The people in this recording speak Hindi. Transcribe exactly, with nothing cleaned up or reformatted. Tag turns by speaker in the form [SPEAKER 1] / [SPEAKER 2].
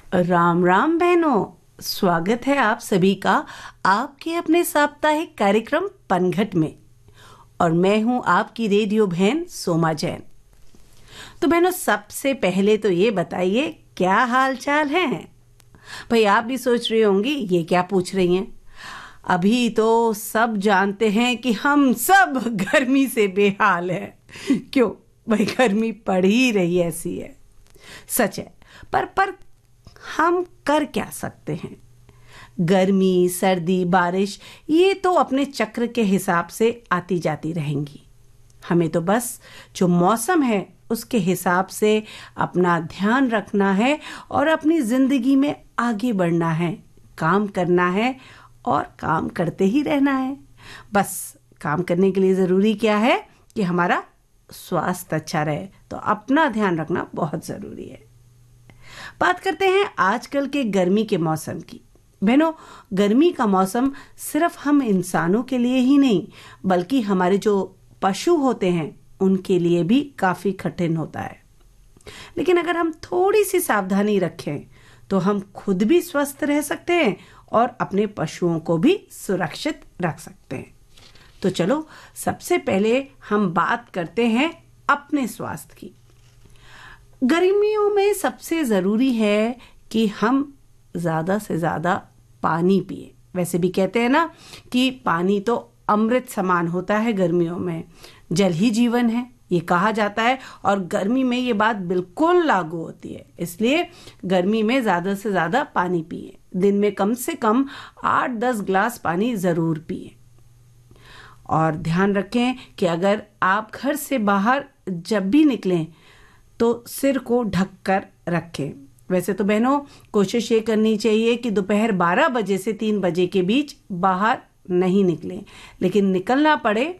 [SPEAKER 1] राम राम बहनों, स्वागत है आप सभी का आपके अपने साप्ताहिक कार्यक्रम पनघट में। और मैं हूं आपकी रेडियो बहन सोमा जैन। तो बहनों, सबसे पहले तो ये बताइए क्या हाल चाल है। भाई आप भी सोच रही होंगी ये क्या पूछ रही हैं। अभी तो सब जानते हैं कि हम सब गर्मी से बेहाल हैं। क्यों भाई, गर्मी पड़ ही रही ऐसी है, सच है। पर पर हम कर क्या सकते हैं। गर्मी, सर्दी, बारिश ये तो अपने चक्र के हिसाब से आती जाती रहेंगी। हमें तो बस जो मौसम है उसके हिसाब से अपना ध्यान रखना है और अपनी जिंदगी में आगे बढ़ना है, काम करना है और काम करते ही रहना है। बस काम करने के लिए ज़रूरी क्या है कि हमारा स्वास्थ्य अच्छा रहे, तो अपना ध्यान रखना बहुत ज़रूरी है। बात करते हैं आजकल के गर्मी के मौसम की। बहनों, गर्मी का मौसम सिर्फ हम इंसानों के लिए ही नहीं बल्कि हमारे जो पशु होते हैं उनके लिए भी काफ़ी कठिन होता है। लेकिन अगर हम थोड़ी सी सावधानी रखें तो हम खुद भी स्वस्थ रह सकते हैं और अपने पशुओं को भी सुरक्षित रख सकते हैं। तो चलो सबसे पहले हम बात करते हैं अपने स्वास्थ्य की। गर्मियों में सबसे ज़रूरी है कि हम ज़्यादा से ज़्यादा पानी पिए। वैसे भी कहते हैं ना कि पानी तो अमृत समान होता है। गर्मियों में जल ही जीवन है, ये कहा जाता है, और गर्मी में ये बात बिल्कुल लागू होती है। इसलिए गर्मी में ज़्यादा से ज़्यादा पानी पिए। दिन में कम से कम आठ दस ग्लास पानी ज़रूर पिए। और ध्यान रखें कि अगर आप घर से बाहर जब भी निकलें तो सिर को ढक कर रखें। वैसे तो बहनों, कोशिश ये करनी चाहिए कि दोपहर बारह बजे से तीन बजे के बीच बाहर नहीं निकलें, लेकिन निकलना पड़े